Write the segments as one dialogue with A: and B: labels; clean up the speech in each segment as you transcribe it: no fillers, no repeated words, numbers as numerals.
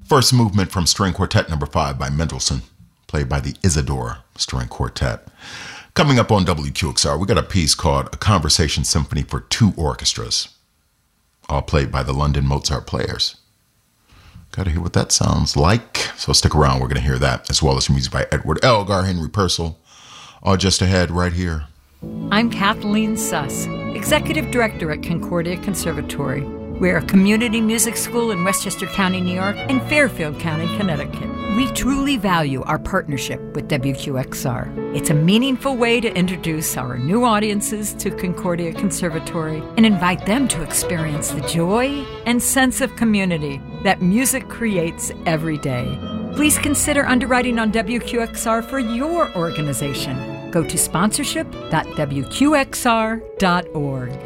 A: First movement from String Quartet number 5 by Mendelssohn, played by the Isidore String Quartet. Coming up on WQXR, we got a piece called A Conversation Symphony for Two Orchestras, all played by the London Mozart Players. Got to hear what that sounds like. So stick around. We're going to hear that, as well as music by Edward Elgar, Henry Purcell, all just ahead right here.
B: I'm Kathleen Suss, Executive Director at Concordia Conservatory. We're a community music school in Westchester County, New York, and Fairfield County, Connecticut. We truly value our partnership with WQXR. It's a meaningful way to introduce our new audiences to Concordia Conservatory and invite them to experience the joy and sense of community that music creates every day. Please consider underwriting on WQXR for your organization. Go to sponsorship.wqxr.org.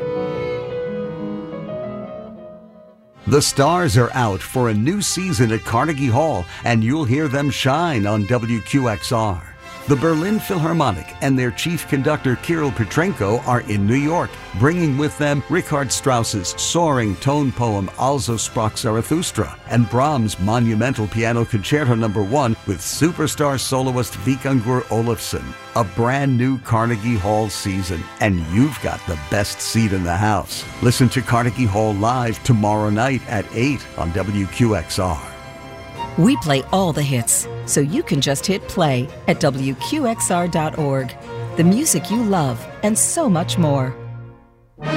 C: The stars are out for a new season at Carnegie Hall, and you'll hear them shine on WQXR. The Berlin Philharmonic and their chief conductor Kirill Petrenko are in New York, bringing with them Richard Strauss's soaring tone poem Also sprach Zarathustra and Brahms' monumental piano concerto No. 1 with superstar soloist Vikingur Olafsson. A brand new Carnegie Hall season, and you've got the best seat in the house. Listen to Carnegie Hall live tomorrow night at 8 on WQXR.
D: We play all the hits, so you can just hit play at WQXR.org. The music you love and so much more.